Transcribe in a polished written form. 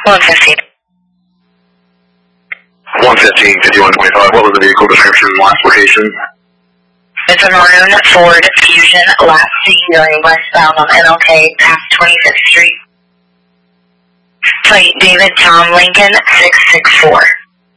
115. 115, 5125. What was the vehicle description and last location? It's a maroon Ford Fusion, last seen going westbound on MLK past 25th Street. Plate David Tom Lincoln 664.